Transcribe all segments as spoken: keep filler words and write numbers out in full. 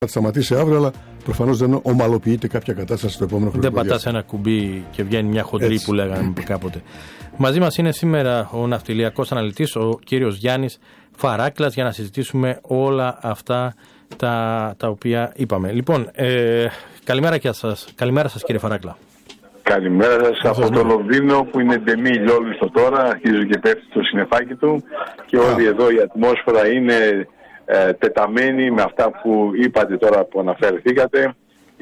Θα σταματήσει αύριο, αλλά προφανώς δεν ομαλοποιείται κάποια κατάσταση στο επόμενο χρόνο. Δεν πατάς ένα κουμπί και βγαίνει μια χοντρή που λέγαμε κάποτε. Μαζί μας είναι σήμερα ο ναυτιλιακός αναλυτής, ο κύριος Γιάννης Φαράκλας, για να συζητήσουμε όλα αυτά τα, τα οποία είπαμε. Λοιπόν, ε, καλημέρα και σας. Καλημέρα σας, κύριε Φαράκλα. Καλημέρα σας από το Λονδίνο που είναι ντεμή ηλιόλουστο τώρα, αρχίζει και πέφτει το συννεφάκι του και όλη εδώ η ατμόσφαιρα είναι ε, τεταμένη με αυτά που είπατε τώρα που αναφερθήκατε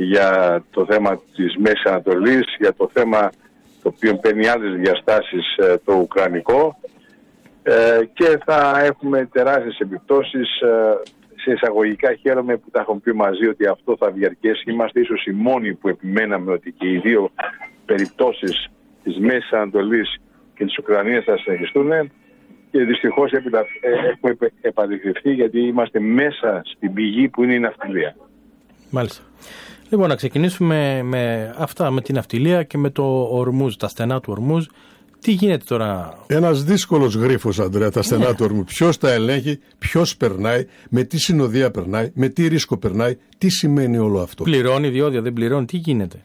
για το θέμα της Μέσης Ανατολής, για το θέμα το οποίο παίρνει άλλες διαστάσεις ε, το ουκρανικό ε, και θα έχουμε τεράστιες επιπτώσεις. Ε, σε εισαγωγικά χαίρομαι που τα έχουμε πει μαζί ότι αυτό θα διαρκέσει. Είμαστε ίσως οι μόνοι που επιμέναμε ότι και οι δύο περιπτώσεις της Μέσης Ανατολής και της Ουκρανίας θα συνεχιστούν και δυστυχώς έχουμε επαδειχθεί γιατί είμαστε μέσα στην πηγή που είναι η ναυτιλία. Μάλιστα. Λοιπόν, να ξεκινήσουμε με αυτά, με την ναυτιλία και με το Ορμούζ, τα στενά του Ορμούζ. Τι γίνεται τώρα? Ένας δύσκολος γρίφος, Ανδρέα, τα στενά yeah. του Ορμούζ. Ποιος τα ελέγχει, ποιος περνάει, με τι συνοδεία περνάει, με τι ρίσκο περνάει, τι σημαίνει όλο αυτό? Πληρώνει διόδια, δεν πληρώνει, τι γίνεται?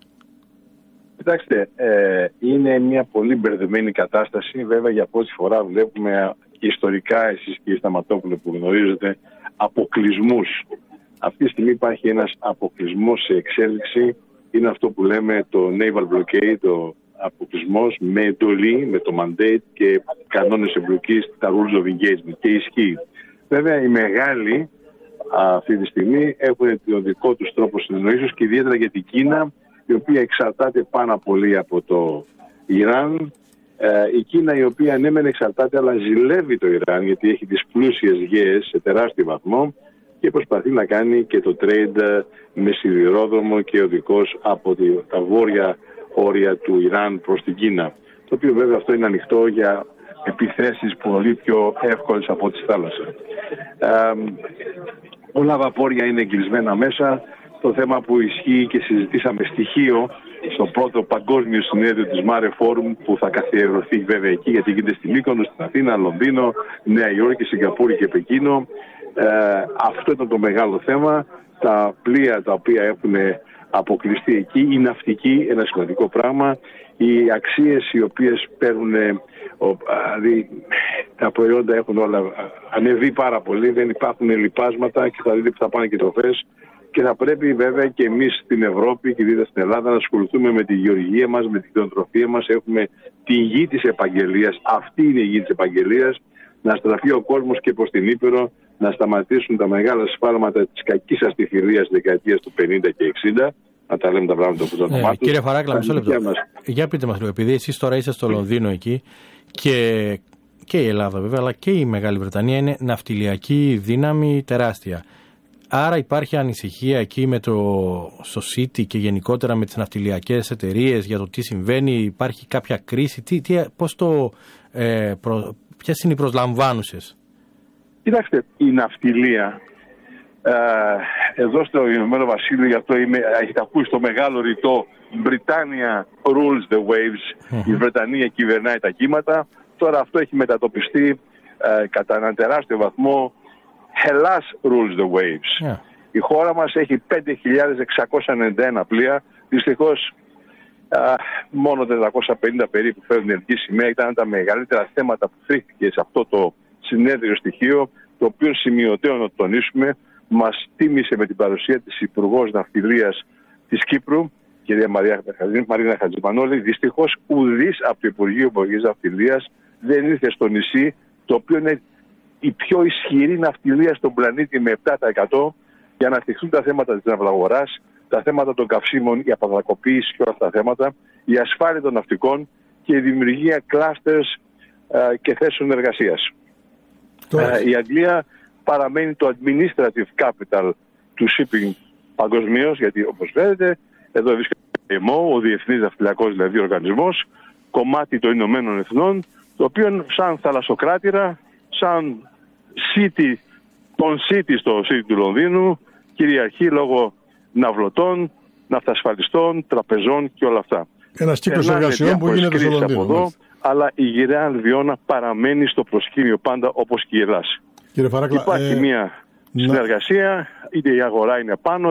Κοιτάξτε, ε, είναι μια πολύ μπερδεμένη κατάσταση. Βέβαια, για πρώτη φορά βλέπουμε ιστορικά, εσείς κύριε Σταματόπουλε που γνωρίζετε, αποκλεισμούς. Αυτή τη στιγμή υπάρχει ένας αποκλεισμός σε εξέλιξη. Είναι αυτό που λέμε το naval blockade, το αποκλεισμός με εντολή, με το mandate και κανόνες εμπλοκής, τα rules of engagement και ισχύει. Βέβαια οι μεγάλοι αυτή τη στιγμή έχουν τον δικό τους τρόπο συνεννοήσεως και ιδιαίτερα για την Κίνα, η οποία εξαρτάται πάρα πολύ από το Ιράν. Ε, η Κίνα η οποία ναι μεν εξαρτάται αλλά ζηλεύει το Ιράν γιατί έχει τις πλούσιες γέες σε τεράστιο βαθμό και προσπαθεί να κάνει και το trade με σιδηρόδρομο και οδικός από τη, τα βόρεια όρια του Ιράν προς την Κίνα. Το οποίο βέβαια αυτό είναι ανοιχτό για επιθέσεις πολύ πιο εύκολες από τις θάλασσες. Ε, όλα βαπόρια είναι εγκλεισμένα μέσα. Το θέμα που ισχύει και συζητήσαμε στοιχείο στο πρώτο παγκόσμιο συνέδριο της Mare Forum που θα καθιερωθεί βέβαια εκεί γιατί γίνεται στην Μύκονο, στην Αθήνα, Λονδίνο, Νέα Υόρκη, Σιγκαπούρη και Πεκίνο. Ε, αυτό ήταν το μεγάλο θέμα. Τα πλοία τα οποία έχουν αποκλειστεί εκεί, η ναυτική, ένα σημαντικό πράγμα, οι αξίες οι οποίες παίρνουν, δηλαδή τα προϊόντα έχουν όλα ανεβεί πάρα πολύ, δεν υπάρχουν λοιπάσματα και θα δείτε που θα πάνε και τροφές και θα πρέπει βέβαια και εμείς στην Ευρώπη και ιδιαίτερα στην Ελλάδα να ασχοληθούμε με τη γεωργία μας, με την κτηνοτροφία μας, έχουμε τη γη της επαγγελίας, αυτή είναι η γη της επαγγελίας, να στραφεί ο κόσμος και προς την Ήπειρο, να σταματήσουν τα μεγάλα σφάλματα της κακής αστιφιλίας της δεκαετίας του πενήντα και εξήντα. Να τα λέμε τα πράγματα όπως θα το μάθουν. Κύριε Φαράκλα, μισό λεπτό. Για πείτε μας λίγο, επειδή εσείς τώρα είστε στο Λονδίνο εκεί και, και η Ελλάδα βέβαια, αλλά και η Μεγάλη Βρετανία είναι ναυτιλιακή δύναμη τεράστια. Άρα υπάρχει ανησυχία εκεί με το στο City και γενικότερα με τις ναυτιλιακές εταιρείες για το τι συμβαίνει, υπάρχει κάποια κρίση, τι, τι, πώς το, ε, προ, ποιες είναι οι προσλαμβάνουσες? Κοιτάξτε, η ναυτιλία ε, εδώ στο Ηνωμένο Βασίλειο, γι' αυτό είμαι, έχετε ακούσει το μεγάλο ρητό Britannia rules the waves, mm-hmm. η Βρετανία κυβερνάει τα κύματα. Τώρα αυτό έχει μετατοπιστεί ε, κατά έναν τεράστιο βαθμό. Hellas rules the waves. Yeah. Η χώρα μας έχει πέντε χιλιάδες εξακόσια ενενήντα ένα πλοία. Δυστυχώς α, μόνο τετρακόσια πενήντα περίπου φέρνουν ελληνική σημαία. Ήταν τα μεγαλύτερα θέματα που θύχτηκε σε αυτό το συνέδριο στοιχείο, το οποίο σημειωτέο να το τονίσουμε, μας τίμησε με την παρουσία της Υπουργός Ναυτιλίας της Κύπρου, κυρία Μαρία, Μαρίνα Χατζημανόλη. Δυστυχώς ουδής από το Υπουργείο Υπουργής Ναυτιλίας δεν ήρθε στο νησί, το οποίο είναι η πιο ισχυρή ναυτιλία στον πλανήτη με επτά τοις εκατό για να θυχθούν τα θέματα της ναυλαγοράς, τα θέματα των καυσίμων, η απαδρακοποίηση και όλα αυτά τα θέματα, η ασφάλεια των ναυτικών και η δημιουργία κλάστερς και θέσεων εργασίας. Uh, η Αγγλία παραμένει το administrative capital του shipping παγκοσμίως, γιατί όπως βλέπετε εδώ βρίσκεται ο ΕΜΟ, ο Διεθνής Ναυτιλιακός δηλαδή οργανισμός, κομμάτι των Ηνωμένων Εθνών, το οποίο σαν θαλασσοκράτηρα, σαν city, τον city στο city του Λονδίνου, κυριαρχεί λόγω ναυλωτών, ναυτασφαλιστών, τραπεζών και όλα αυτά. Ένας κύκλος εργασιών που γίνεται στο Λονδίνο. Εδώ, αλλά η γυραιά Αλβιώνα παραμένει στο προσκήνιο πάντα όπως και η Ελλάς. Κύριε Φαράκλα, υπάρχει ε, μια συνεργασία, είτε η αγορά είναι πάνω,